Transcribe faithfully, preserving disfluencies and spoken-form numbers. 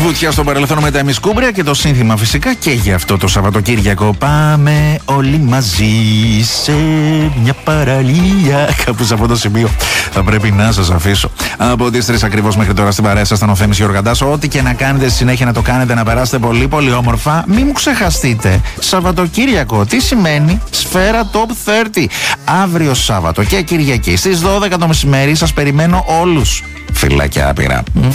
Βουτιά στο παρελθόν με τα εμισκούμπρια και το σύνθημα φυσικά και για αυτό το Σαββατοκύριακο. Πάμε όλοι μαζί σε μια παραλία. Κάπου σε αυτό το σημείο θα πρέπει να σας αφήσω. Από τις τρεις ακριβώς μέχρι τώρα στην παρέα σας ήταν ο Θέμης Γιοργαντάς. Ό,τι και να κάνετε συνέχεια να το κάνετε, να περάσετε πολύ πολύ όμορφα. Μην μου ξεχαστείτε. Σαββατοκύριακο, τι σημαίνει? Σφαίρα Top τριάντα. Αύριο Σάββατο και Κυριακή στις δώδεκα το μεσημέρι σας περιμένω όλους. Φιλάκια άπειρα.